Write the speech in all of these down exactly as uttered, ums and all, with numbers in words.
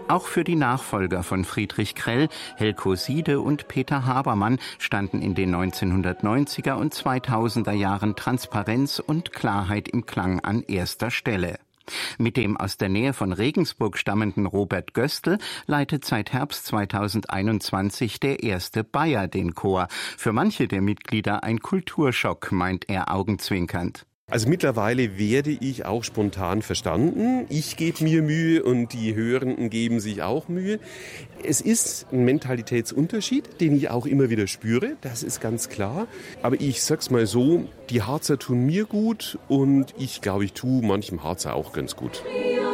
Auch für die Nachfolger von Friedrich Krell, Helko Siede und Peter Habermann, standen in den neunzehnhundertneunziger und zweitausender Jahren Transparenz und Klarheit im Klang an erster Stelle. Mit dem aus der Nähe von Regensburg stammenden Robert Göstl leitet seit Herbst zweitausendeinundzwanzig der erste Bayer den Chor. Für manche der Mitglieder ein Kulturschock, meint er augenzwinkernd. Also mittlerweile werde ich auch spontan verstanden. Ich gebe mir Mühe und die Hörenden geben sich auch Mühe. Es ist ein Mentalitätsunterschied, den ich auch immer wieder spüre, das ist ganz klar. Aber ich sag's mal so, die Harzer tun mir gut und ich glaube, ich tue manchem Harzer auch ganz gut.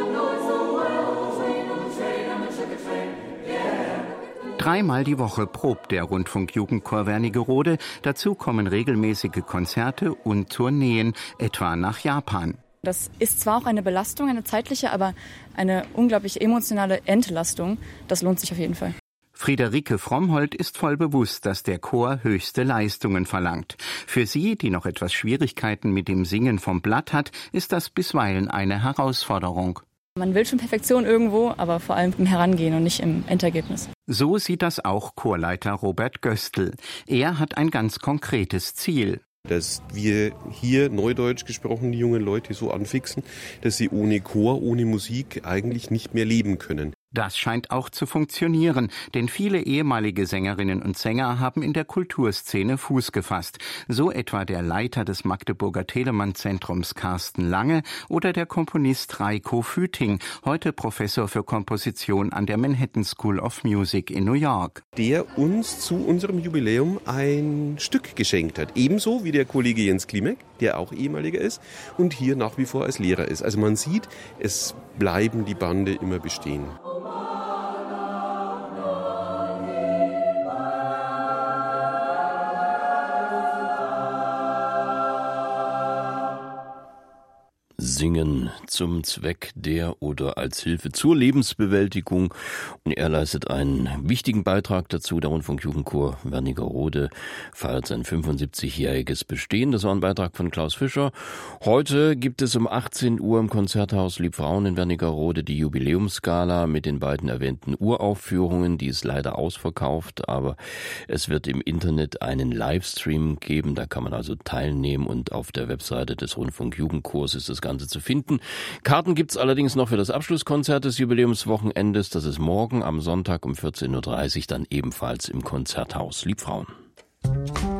Dreimal die Woche probt der Rundfunkjugendchor Wernigerode. Dazu kommen regelmäßige Konzerte und Tourneen, etwa nach Japan. Das ist zwar auch eine Belastung, eine zeitliche, aber eine unglaublich emotionale Entlastung. Das lohnt sich auf jeden Fall. Friederike Frommholt ist voll bewusst, dass der Chor höchste Leistungen verlangt. Für sie, die noch etwas Schwierigkeiten mit dem Singen vom Blatt hat, ist das bisweilen eine Herausforderung. Man will schon Perfektion irgendwo, aber vor allem im Herangehen und nicht im Endergebnis. So sieht das auch Chorleiter Robert Göstl. Er hat ein ganz konkretes Ziel. Dass wir hier neudeutsch gesprochen die jungen Leute so anfixen, dass sie ohne Chor, ohne Musik eigentlich nicht mehr leben können. Das scheint auch zu funktionieren, denn viele ehemalige Sängerinnen und Sänger haben in der Kulturszene Fuß gefasst. So etwa der Leiter des Magdeburger Telemann-Zentrums Carsten Lange oder der Komponist Reiko Füting, heute Professor für Komposition an der Manhattan School of Music in New York. Der uns zu unserem Jubiläum ein Stück geschenkt hat. Ebenso wie der Kollege Jens Klimek, der auch ehemaliger ist und hier nach wie vor als Lehrer ist. Also man sieht, es bleiben die Bande immer bestehen. Singen zum Zweck der oder als Hilfe zur Lebensbewältigung. Und er leistet einen wichtigen Beitrag dazu. Der Rundfunkjugendchor Wernigerode feiert sein fünfundsiebzigjähriges Bestehen. Das war ein Beitrag von Klaus Fischer. Heute gibt es um achtzehn Uhr im Konzerthaus Liebfrauen in Wernigerode die Jubiläumsgala mit den beiden erwähnten Uraufführungen. Die ist leider ausverkauft, aber es wird im Internet einen Livestream geben. Da kann man also teilnehmen und auf der Webseite des Rundfunkjugendchors ist das Ganze zu finden. Karten gibt es allerdings noch für das Abschlusskonzert des Jubiläumswochenendes. Das ist morgen am Sonntag um vierzehn Uhr dreißig, dann ebenfalls im Konzerthaus Liebfrauen.